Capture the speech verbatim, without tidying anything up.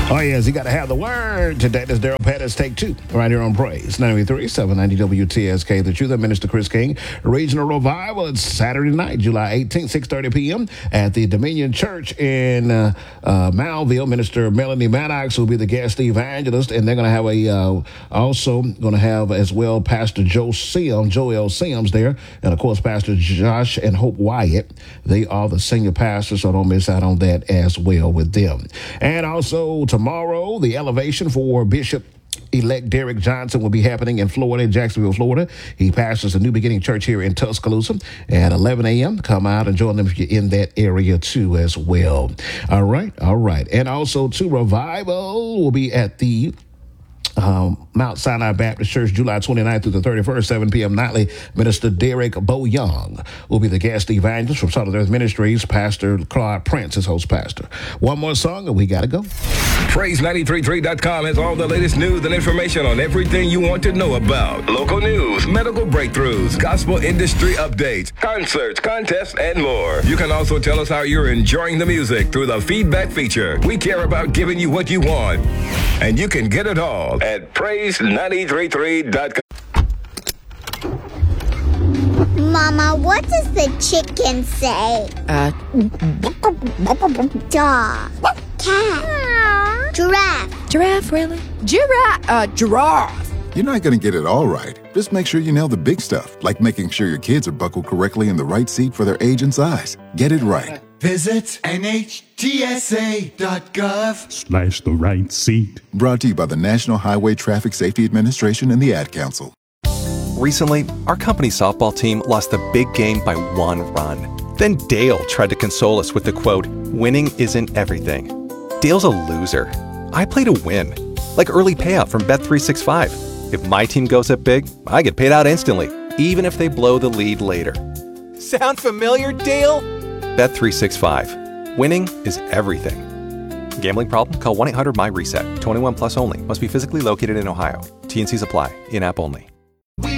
Oh, yes, you got to have the word today. This Daryl Pettis, take two, right here on Praise. ninety-three, seven ninety W T S K, The Truth. Minister Chris King, Regional Revival. It's Saturday night, July eighteenth, six thirty p.m. at the Dominion Church in uh, uh, Malville. Minister Melanie Maddox will be the guest evangelist, and they're going to have a, uh, also going to have as well Pastor Joe Sims, Joel Sims there, and of course Pastor Josh and Hope Wyatt. They are the senior pastors, so don't miss out on that as well with them. And also tomorrow, the elevation for Bishop-elect Derek Johnson will be happening in Florida, in Jacksonville, Florida. He pastors the New Beginning Church here in Tuscaloosa at eleven a.m. Come out and join them if you're in that area too as well. All right, all right. And also, too, Revival will be at the Um, Mount Sinai Baptist Church, July twenty-ninth through the thirty-first, seven p.m. nightly. Minister Derek Bo Young will be the guest evangelist from Salt of the Earth Ministries. Pastor Claude Prince is host pastor. One more song and we got to go. Praise nine three three dot com has all the latest news and information on everything you want to know about. Local news, medical breakthroughs, gospel industry updates, concerts, contests, and more. You can also tell us how you're enjoying the music through the feedback feature. We care about giving you what you want, and you can get it all at praise nine three three dot com. Mama, what does the chicken say? Uh, Dog. Cat. Giraffe. Giraffe, really? Giraffe, uh, giraffe. You're not going to get it all right. Just make sure you nail the big stuff, like making sure your kids are buckled correctly in the right seat for their age and size. Get it right. Visit N H T S A dot gov slash the right seat. Brought to you by the National Highway Traffic Safety Administration and the Ad Council. Recently, our company softball team lost the big game by one run. Then Dale tried to console us with the quote, "Winning isn't everything." Dale's a loser. I play to win, like early payout from Bet three sixty-five. If my team goes up big, I get paid out instantly, even if they blow the lead later. Sound familiar, Dale? Bet three sixty-five. Winning is everything. Gambling problem? Call one eight hundred M Y RESET. twenty-one plus only. Must be physically located in Ohio. T and Cs apply. In-app only.